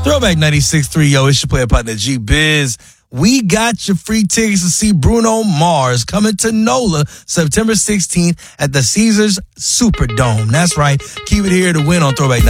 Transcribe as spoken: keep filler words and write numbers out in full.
Throwback ninety-six point three, yo, it's your player partner G-Biz. We got your free tickets to see Bruno Mars coming to NOLA September sixteenth at the Caesars Superdome. That's right. Keep it here to win on Throwback